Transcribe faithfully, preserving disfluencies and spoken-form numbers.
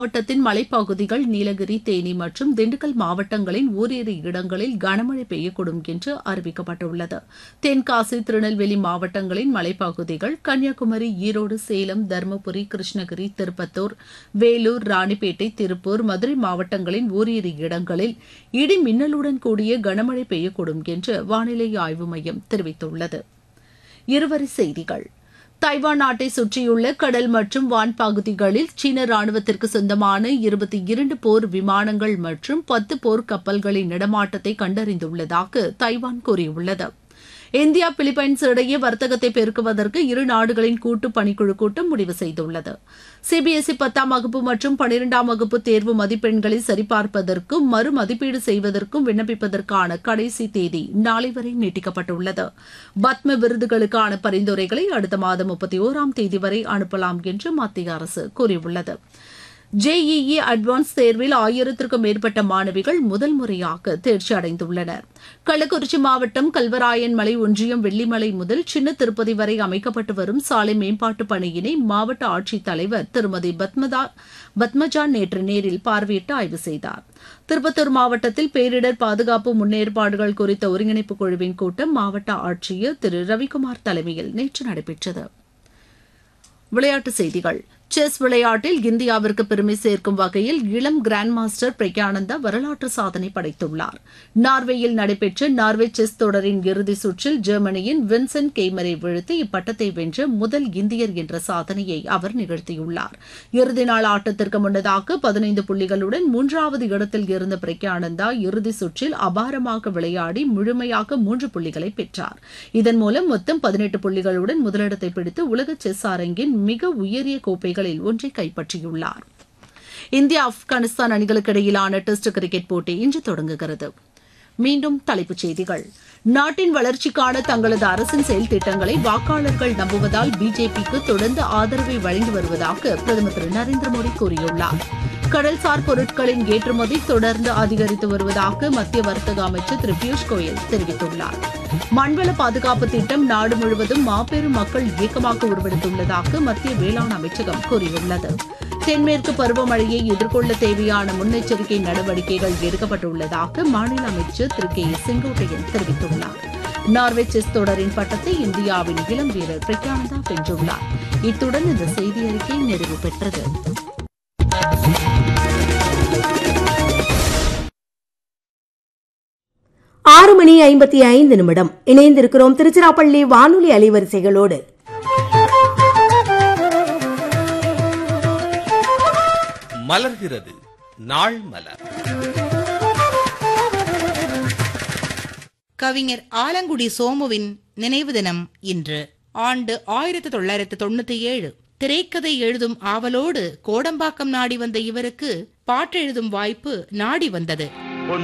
மாவட்டத்தின் மலைப்பகுதிகள், நீலகிரி, தேனி மற்றும் திண்டுக்கல் மாவட்டங்களின் ஓரிரு இடங்களில் கனமழை பெய்யக்கூடும் என்று அறிவிக்கப்பட்டுள்ளது. தென்காசி, திருநெல்வேலி மாவட்டங்களின் மலைப்பகுதிகள், கன்னியாகுமரி, ஈரோடு, சேலம், தருமபுரி, கிருஷ்ணகிரி, திருப்பத்தூர், வேலூர், ராணிப்பேட்டை, திருப்பூர், மதுரை மாவட்டங்களின் ஓரிரு இடங்களில் இடி மின்னலுடன் கூடிய கனமழை பெய்யக்கூடும் என்று வானிலை ஆய்வு மையம் தெரிவித்துள்ளது. இருவரி செய்திகள். தைவான் நாட்டை சுற்றியுள்ள கடல் மற்றும் வான் பகுதிகளில் சீன ராணுவத்திற்கு சொந்தமான இருபத்தி இரண்டு போர் விமானங்கள் மற்றும் பத்து போர் கப்பல்களின் நடமாட்டத்தை கண்டறிந்துள்ளதாக தைவான் கூறியுள்ளது. இந்தியா, பிலிப்பைன்ஸ் இடையே வர்த்தகத்தை பெருக்குவதற்கு இரு நாடுகளின் கூட்டு பணிக்குழு கூட்டம் முடிவு செய்துள்ளது. சிபிஎஸ்இ பத்தாம் வகுப்பு மற்றும் பனிரெண்டாம் வகுப்பு தேர்வு மதிப்பெண்களை சரிபார்ப்பதற்கும் மறு மதிப்பீடு செய்வதற்கும் விண்ணப்பிப்பதற்கான கடைசி தேதி நாளை வரை நீட்டிக்கப்பட்டுள்ளது. பத்ம விருதுகளுக்கான பரிந்துரைகளை அடுத்த மாதம் முப்பத்தி ஓராம் தேதி வரை அனுப்பலாம் என்று மத்திய அரசு கூறியுள்ளது. ஜேஇஇ அட்வான்ஸ் தேர்வில் ஆயிரத்திற்கும் மேற்பட்ட மாணவிகள் முதல் முறையாக தேர்ச்சி அடைந்துள்ளனர். கள்ளக்குறிச்சி மாவட்டம் கல்வராயன் மலை ஒன்றியம் வெள்ளிமலை முதல் சின்ன திருப்பதி வரை அமைக்கப்பட்டு வரும் சாலை மேம்பாட்டு பணியினை மாவட்ட ஆட்சித்தலைவர் திருமதி பத்மதா பத்மஜா நேற்று நேரில் பார்வையிட்டு ஆய்வு செய்தார். திருப்பத்தூர் மாவட்டத்தில் பேரிடர் பாதுகாப்பு முன்னேற்பாடுகள் குறித்த ஒருங்கிணைப்பு குழுவின் கூட்டம் மாவட்ட ஆட்சியர் திரு ரவிக்குமார் தலைமையில் நேற்று நடைபெற்றது. விளையாட்டுச் செய்திகள். செஸ் விளையாட்டில் இந்தியாவிற்கு பெருமை சேர்க்கும் வகையில் இளம் கிராண்ட் மாஸ்டர் பிரக்யானந்தா வரலாற்று சாதனை படைத்துள்ளார். நார்வேயில் நடைபெற்ற நார்வே செஸ் தொடரின் இறுதிச் சுற்றில் ஜெர்மனியின் வின்சென்ட் கெய்மரை வீழ்த்தி இப்பட்டத்தை வென்ற முதல் இந்தியர் என்ற சாதனையை அவர் நிகழ்த்தியுள்ளார். இறுதி நாள் ஆட்டத்திற்கு முன்னதாக பதினைந்து புள்ளிகளுடன் மூன்றாவது இடத்தில் இருந்த பிரக்யானந்தா இறுதிச் சுற்றில் அபாரமாக விளையாடி முழுமையாக மூன்று புள்ளிகளை பெற்றார். இதன் மூலம் மொத்தம் பதினெட்டு புள்ளிகளுடன் முதலிடத்தை பிடித்து உலக செஸ் அரங்கின் மிக உயரிய கோப்பைகள் ஒன்றை கைப்பற்றியுள்ளார். இந்தியா, ஆப்கானிஸ்தான் அணிகளுக்கு இடையிலான டெஸ்ட் கிரிக்கெட் போட்டி இன்று தொடங்குகிறது. மீண்டும் தலைப்புச் செய்திகள். நாட்டின் வளர்ச்சிக்கான தங்களது அரசின் செயல் திட்டங்களை வாக்காளர்கள் நம்புவதால் பிஜேபிக்கு தொடர்ந்து ஆதரவை வழங்கி வருவதாக பிரதமர் திரு நரேந்திர மோடி கூறியுள்ளார். கடல்சார் பொருட்களின் ஏற்றுமதி தொடர்ந்து அதிகரித்து வருவதாக மத்திய வர்த்தக அமைச்சர் திரு பியூஷ் கோயல் தெரிவித்துள்ளார். மண்வள பாதுகாப்பு திட்டம் நாடு முழுவதும் மாபெரும் மக்கள் இயக்கமாக உருவெடுத்துள்ளதாக மத்திய வேளாண் அமைச்சகம் கூறியுள்ளது. தென்மேற்கு பருவமழையை எதிர்கொள்ள தேவையான முன்னெச்சரிக்கை நடவடிக்கைகள் எடுக்கப்பட்டுள்ளதாக மாநில அமைச்சர் திரு கே செங்கோட்டையன் தெரிவித்துள்ளார். நார்வே செஸ் தொடரின் பட்டத்தை இந்தியாவின் இளம் வீரர் பிரக்யானந்தா வென்றுள்ளார். இத்துடன் இந்த செய்தி அறிக்கை நிறைவு பெற்றது. ஆறு மணி ஐம்பத்தி ஐந்து நிமிடம் இணைந்திருக்கிறோம் திருச்சிராப்பள்ளி வானொலி அலைவரிசைகளோடு. மலர்கிறது நாள் மலர். கவிஞர் ஆலங்குடி சோமுவின் நினைவு தினம் இன்று. ஆண்டு ஆயிரத்தி தொள்ளாயிரத்தி தொண்ணூத்தி ஏழு. திரைக்கதை எழுதும் ஆவலோடு கோடம்பாக்கம் நாடி வந்த இவருக்கு பாட்டெழுதும் வாய்ப்பு நாடி வந்தது.